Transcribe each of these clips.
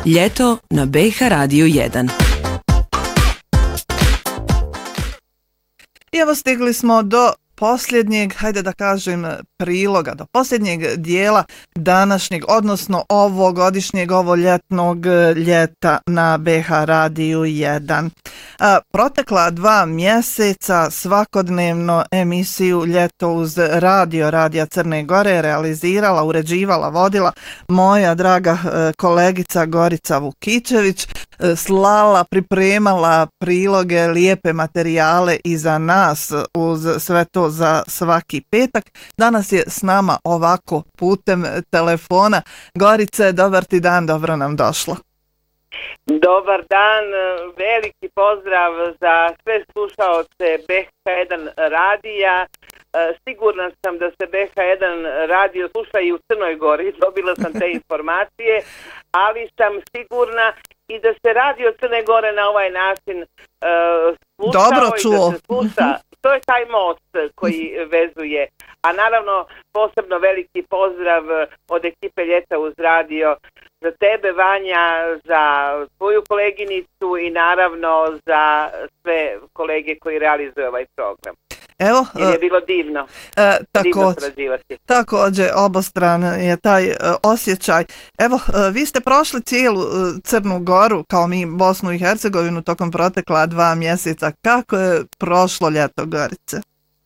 Ljeto na BiH Radio 1. I evo stigli smo do posljednjeg, hajde da kažem, priloga, do posljednjeg dijela današnjeg, odnosno ovogodišnjeg, ljetnog ljeta na BiH Radio 1. Protekla 2 mjeseca svakodnevno emisiju Ljeto uz Radija Crne Gore realizirala, uređivala, vodila moja draga kolegica Gorica Vukičević, slala, pripremala priloge, lijepe materijale i za nas uz sve to za svaki petak. Danas je s nama ovako putem telefona. Gorice, dobar ti dan, dobro nam došlo. Dobar dan, veliki pozdrav za sve slušaoce BiH1 radija. Sigurna sam da se BiH1 radio sluša i u Crnoj Gori, dobila sam te informacije, ali sam sigurna i da se radio Crne Gore na ovaj način slušao. Dobro čuo. I da se sluša. To je taj most koji vezuje. A naravno posebno veliki pozdrav od ekipe Ljeta uz radio za tebe, Vanja, za tvoju koleginicu i naravno za sve kolege koji realizuju ovaj program. Evo, jer je bilo divno. Također, obostran je taj osjećaj. Evo, vi ste prošli cijelu Crnu Goru, kao mi Bosnu i Hercegovinu, tokom protekla 2 mjeseca. Kako je prošlo ljeto, Gorice?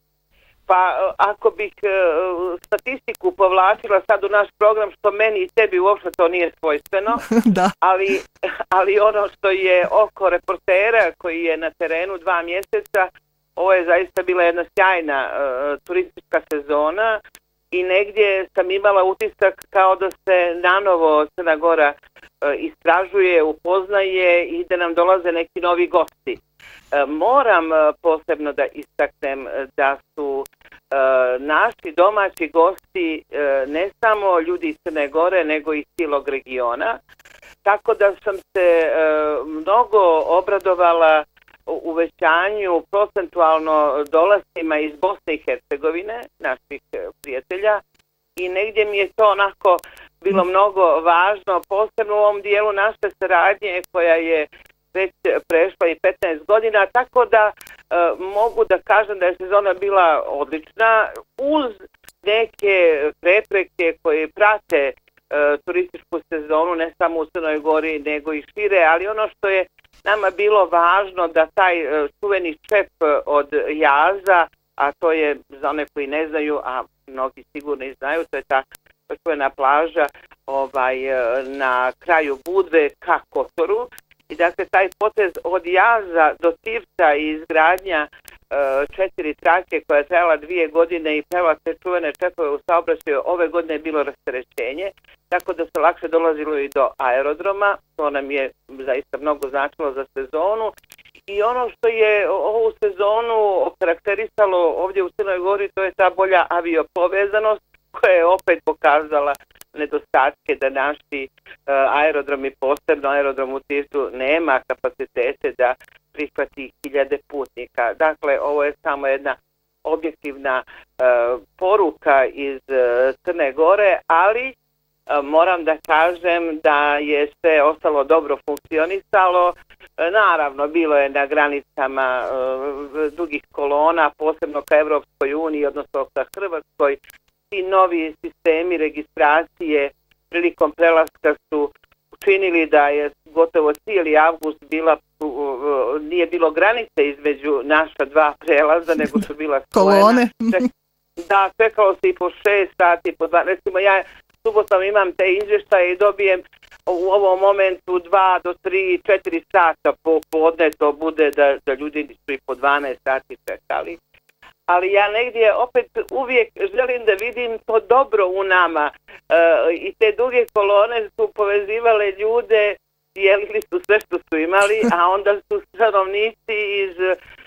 Pa, ako bih statistiku povlačila sad u naš program, što meni i tebi uopšte to nije svojstveno, da. ali ono što je oko reportera koji je na terenu 2 mjeseca, ovo je zaista bila jedna sjajna turistička sezona i negdje sam imala utisak kao da se nanovo Crna Gora istražuje, upoznaje i da nam dolaze neki novi gosti. Moram posebno da istaknem da su naši domaći gosti ne samo ljudi iz Crne Gore, nego i cijelog regiona. Tako da sam se mnogo obradovala uvećanju procentualno dolascima iz Bosne i Hercegovine, naših prijatelja, i negdje mi je to onako bilo mnogo važno, posebno u ovom dijelu naše saradnje koja je već prešla i 15 godina, tako da mogu da kažem da je sezona bila odlična uz neke prepreke koje prate turističku sezonu ne samo u Crnoj Gori nego i šire, ali ono što je nama bilo važno da taj čuveni čep od jaza, a to je za one koji ne znaju, a mnogi sigurno i znaju, to je ta čuvena plaža na kraju Budve ka Kotoru. I dakle taj potez od jaza do Tivca i izgradnja 4 trake koja je trajala 2 godine i prela te čuvene čepove u saobraćaju, ove godine je bilo rasterećenje, tako da se lakše dolazilo i do aerodroma. To nam je zaista mnogo značilo za sezonu. I ono što je ovu sezonu okarakterisalo ovdje u Crnoj Gori, to je ta bolja aviopovezanost koja je opet pokazala nedostatke da naši aerodromi, posebno aerodrom u Tivcu, nema kapacitete da prihvati 1000 putnika. Dakle, ovo je samo jedna objektivna poruka iz Crne Gore, ali moram da kažem da je sve ostalo dobro funkcionisalo. Naravno, bilo je na granicama dugih kolona, posebno ka Evropskoj uniji, odnosno ka Hrvatskoj. Ti novi sistemi registracije prilikom prelaska su učinili da je gotovo cijeli avgust nije bilo granice između naša 2 prelaza, nego su bila kolone. Da, čekalo se i po 6 sati, po 2. Recimo, ja subotom imam te izvještaje i dobijem u ovom momentu 2 do 3, 4 sata popodne, to bude da ljudi su i po 12 sati čekali. Ali ja negdje opet uvijek želim da vidim to dobro u nama i te duge kolone su povezivale ljude, dijelili su sve što su imali, a onda su stanovnici iz